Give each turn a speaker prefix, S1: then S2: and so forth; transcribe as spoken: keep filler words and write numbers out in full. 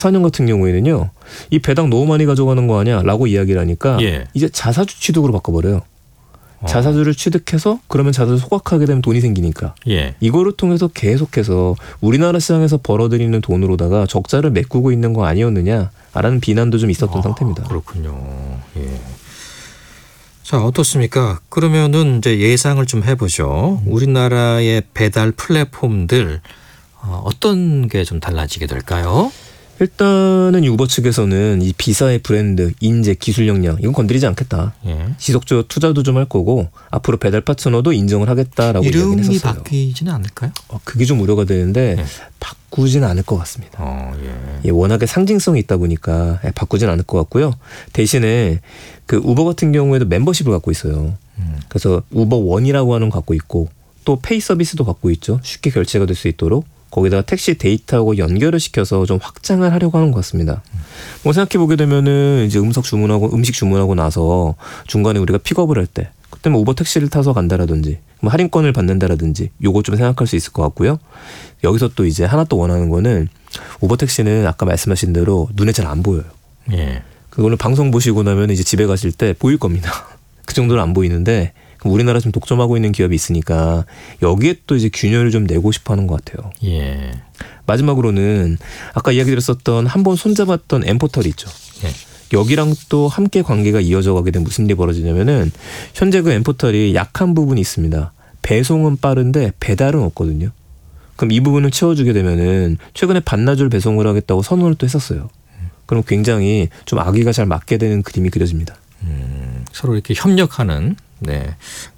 S1: 사 년 같은 경우에는요. 이 배당 너무 많이 가져가는 거 아니야 라고 이야기를 하니까
S2: 예.
S1: 이제 자사주 취득으로 바꿔버려요.
S2: 어.
S1: 자사주를 취득해서 그러면 자사주 소각하게 되면 돈이 생기니까
S2: 예.
S1: 이거를 통해서 계속해서 우리나라 시장에서 벌어들이는 돈으로다가 적자를 메꾸고 있는 거 아니었느냐라는 비난도 좀 있었던
S2: 아,
S1: 상태입니다.
S2: 그렇군요. 예. 자, 어떻습니까? 그러면은 이제 예상을 좀 해보죠. 우리나라의 배달 플랫폼들 어, 어떤 게 좀 달라지게 될까요?
S1: 일단은 우버 측에서는 이 비사의 브랜드, 인재, 기술 역량 이건 건드리지 않겠다.
S2: 예.
S1: 지속적으로 투자도 좀 할 거고 앞으로 배달 파트너도 인정을 하겠다라고 이야기를
S2: 이름이
S1: 했었어요.
S2: 바뀌지는 않을까요?
S1: 어, 그게 좀 우려가 되는데
S2: 예.
S1: 바꾸지는 않을 것 같습니다.
S2: 어, 예.
S1: 예, 워낙에 상징성이 있다 보니까 예, 바꾸지는 않을 것 같고요. 대신에 그 우버 같은 경우에도 멤버십을 갖고 있어요.
S2: 음.
S1: 그래서 우버 원이라고 하는 거 갖고 있고 또 페이 서비스도 갖고 있죠. 쉽게 결제가 될 수 있도록. 거기다가 택시 데이터하고 연결을 시켜서 좀 확장을 하려고 하는 것 같습니다. 뭐 생각해 보게 되면은 이제 음식 주문하고 음식 주문하고 나서 중간에 우리가 픽업을 할 때 그때 뭐 우버 택시를 타서 간다라든지 뭐 할인권을 받는다라든지 요거 좀 생각할 수 있을 것 같고요. 여기서 또 이제 하나 또 원하는 거는 우버 택시는 아까 말씀하신 대로 눈에 잘 안 보여요.
S2: 예.
S1: 그거는 방송 보시고 나면 이제 집에 가실 때 보일 겁니다. 그 정도로 안 보이는데 우리나라 좀 독점하고 있는 기업이 있으니까 여기에 또 이제 균열을 좀 내고 싶어 하는 것 같아요.
S2: 예.
S1: 마지막으로는 아까 이야기 드렸었던 한 번 손잡았던 엠포털이 있죠.
S2: 예.
S1: 여기랑 또 함께 관계가 이어져 가게 되면 무슨 일이 벌어지냐면은 현재 그 엠포털이 약한 부분이 있습니다. 배송은 빠른데 배달은 없거든요. 그럼 이 부분을 채워주게 되면은 최근에 반나절 배송을 하겠다고 선언을 또 했었어요. 그럼 굉장히 좀 아기가 잘 맞게 되는 그림이 그려집니다.
S2: 음, 서로 이렇게 협력하는 네,